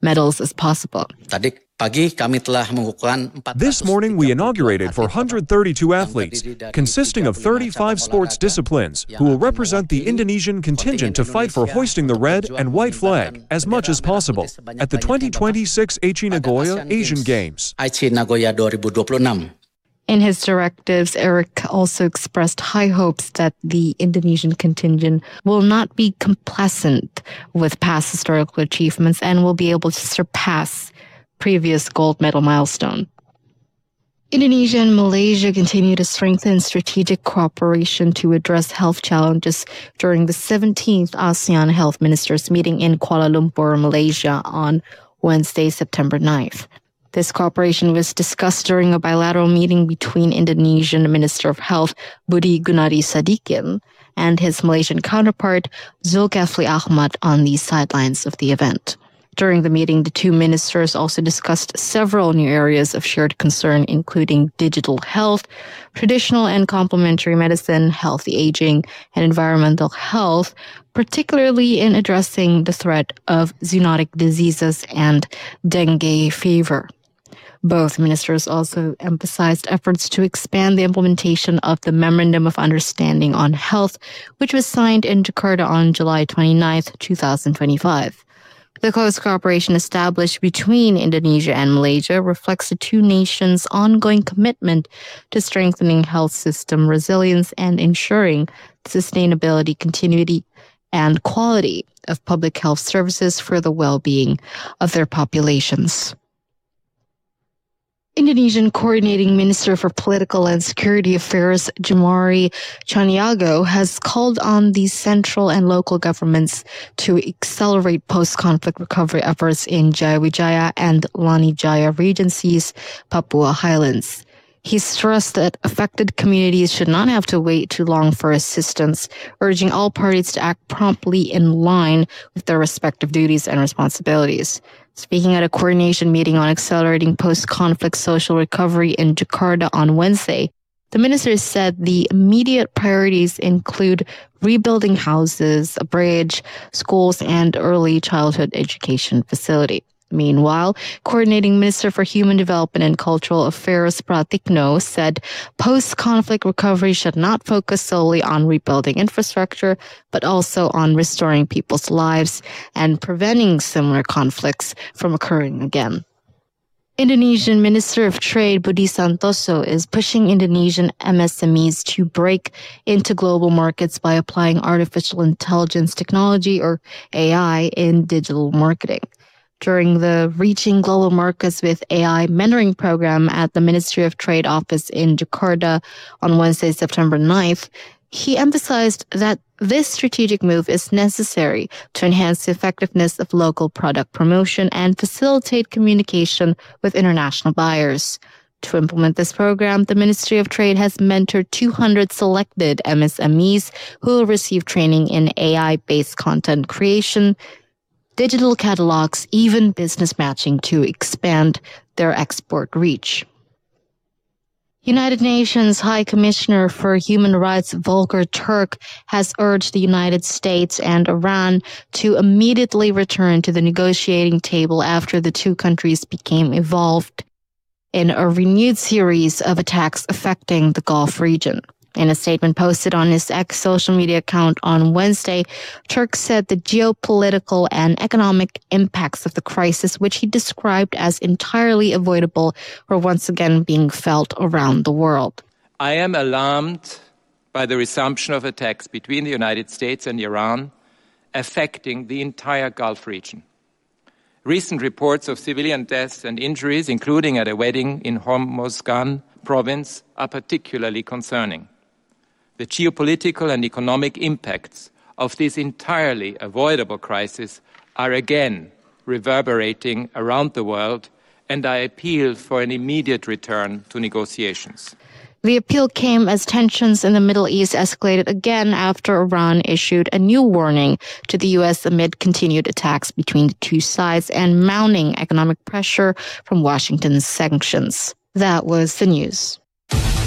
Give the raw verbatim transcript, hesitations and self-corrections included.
medals as possible. This morning, we inaugurated four hundred thirty-two athletes, consisting of thirty-five sports disciplines, who will represent the Indonesian contingent to fight for hoisting the red and white flag as much as possible at the twenty twenty-six Aichi Nagoya Asian Games. In his directives, Eric also expressed high hopes that the Indonesian contingent will not be complacent with past historical achievements and will be able to surpass previous gold medal milestone. Indonesia and Malaysia continue to strengthen strategic cooperation to address health challenges during the seventeenth ASEAN Health Ministers meeting in Kuala Lumpur, Malaysia on Wednesday, September ninth. This cooperation was discussed during a bilateral meeting between Indonesian Minister of Health Budi Gunadi Sadikin and his Malaysian counterpart Zulkifli Ahmad on the sidelines of the event. During the meeting, the two ministers also discussed several new areas of shared concern, including digital health, traditional and complementary medicine, healthy aging, and environmental health, particularly in addressing the threat of zoonotic diseases and dengue fever. Both ministers also emphasized efforts to expand the implementation of the Memorandum of Understanding on Health, which was signed in Jakarta on July twenty-ninth, twenty twenty-five. The close cooperation established between Indonesia and Malaysia reflects the two nations' ongoing commitment to strengthening health system resilience and ensuring the sustainability, continuity, and quality of public health services for the well-being of their populations. Indonesian Coordinating Minister for Political and Security Affairs, Jumari Chaniago, has called on the central and local governments to accelerate post-conflict recovery efforts in Jayawijaya and Lanijaya Regencies, Papua Highlands. He stressed that affected communities should not have to wait too long for assistance, urging all parties to act promptly in line with their respective duties and responsibilities. Speaking at a coordination meeting on accelerating post-conflict social recovery in Jakarta on Wednesday, the minister said the immediate priorities include rebuilding houses, a bridge, schools, and early childhood education facility. Meanwhile, Coordinating Minister for Human Development and Cultural Affairs Pratikno said post-conflict recovery should not focus solely on rebuilding infrastructure, but also on restoring people's lives and preventing similar conflicts from occurring again. Indonesian Minister of Trade Budi Santoso is pushing Indonesian M S M Es to break into global markets by applying artificial intelligence technology, or A I, in digital marketing. During the Reaching Global Markets with A I mentoring program at the Ministry of Trade office in Jakarta on Wednesday, September ninth, he emphasized that this strategic move is necessary to enhance the effectiveness of local product promotion and facilitate communication with international buyers. To implement this program, the Ministry of Trade has mentored two hundred selected M S M Es who will receive training in A I-based content creation, digital catalogs, even business matching to expand their export reach. United Nations High Commissioner for Human Rights Volker Turk has urged the United States and Iran to immediately return to the negotiating table after the two countries became involved in a renewed series of attacks affecting the Gulf region. In a statement posted on his X social media account on Wednesday, Turk said the geopolitical and economic impacts of the crisis, which he described as entirely avoidable, were once again being felt around the world. I am alarmed by the resumption of attacks between the United States and Iran, affecting the entire Gulf region. Recent reports of civilian deaths and injuries, including at a wedding in Hormozgan province, are particularly concerning. The geopolitical and economic impacts of this entirely avoidable crisis are again reverberating around the world, and I appeal for an immediate return to negotiations. The appeal came as tensions in the Middle East escalated again after Iran issued a new warning to the U S amid continued attacks between the two sides and mounting economic pressure from Washington's sanctions. That was the news.